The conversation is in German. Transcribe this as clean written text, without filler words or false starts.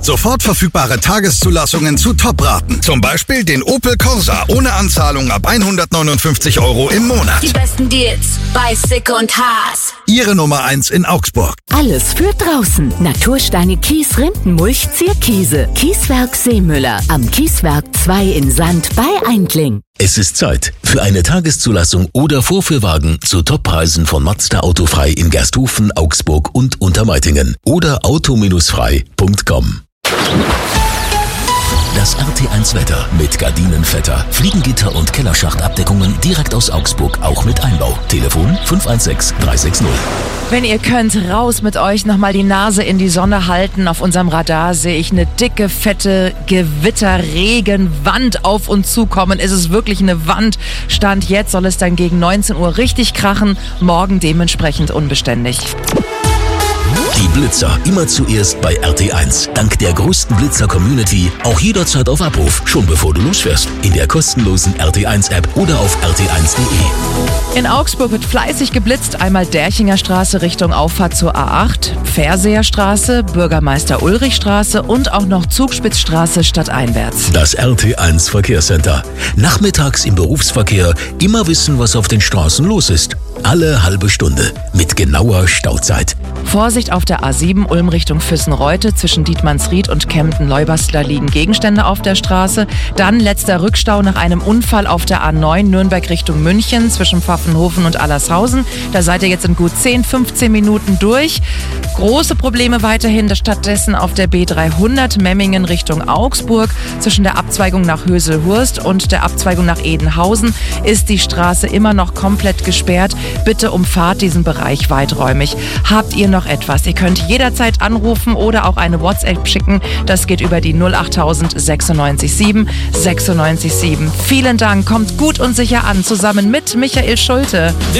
Sofort verfügbare Tageszulassungen zu Top-Raten. Zum Beispiel den Opel Corsa ohne Anzahlung ab 159 € im Monat. Die besten Deals bei Sick und Haas. Ihre Nummer 1 in Augsburg. Alles für draußen. Natursteine, Kies, Rindenmulch, Zierkiese. Kieswerk Seemüller. Am Kieswerk 2 in Sand bei Eindling. Es ist Zeit für eine Tageszulassung oder Vorführwagen zu Toppreisen von Mazda Autofrei in Gersthofen, Augsburg und Untermeitingen oder auto-frei.com. Das RT1 Wetter mit Gardinenvetter, Fliegengitter und Kellerschachtabdeckungen direkt aus Augsburg, auch mit Einbau. Telefon 516 360. Wenn ihr könnt, raus mit euch, nochmal die Nase in die Sonne halten. Auf unserem Radar sehe ich eine dicke, fette Gewitterregenwand auf uns zukommen. Ist es wirklich eine Wand? Stand jetzt soll es dann gegen 19 Uhr richtig krachen, morgen dementsprechend unbeständig. Die Blitzer immer zuerst bei RT1. Dank der größten Blitzer-Community auch jederzeit auf Abruf, schon bevor du losfährst. In der kostenlosen RT1-App oder auf rt1.de. In Augsburg wird fleißig geblitzt. Einmal Derchinger Straße Richtung Auffahrt zur A8, Verseer Straße, Bürgermeister Ulrich Straße und auch noch Zugspitzstraße stadteinwärts. Das RT1 Verkehrscenter. Nachmittags im Berufsverkehr immer wissen, was auf den Straßen los ist. Alle halbe Stunde mit genauer Stauzeit. Vorsicht auf der A7 Ulm Richtung Füssen-Reute. Zwischen Dietmannsried und Kempten-Leubastler liegen Gegenstände auf der Straße. Dann letzter Rückstau nach einem Unfall auf der A9 Nürnberg Richtung München zwischen Pfaffenhofen und Allershausen. Da seid ihr jetzt in gut 10-15 Minuten durch. Große Probleme weiterhin stattdessen auf der B300 Memmingen Richtung Augsburg. Zwischen der Abzweigung nach Höselhurst und der Abzweigung nach Edenhausen ist die Straße immer noch komplett gesperrt. Bitte umfahrt diesen Bereich weiträumig. Habt ihr noch etwas? Ihr könnt jederzeit anrufen oder auch eine WhatsApp schicken. Das geht über die 08000 96 7 96 7. Vielen Dank. Kommt gut und sicher an, zusammen mit Michael Schulte.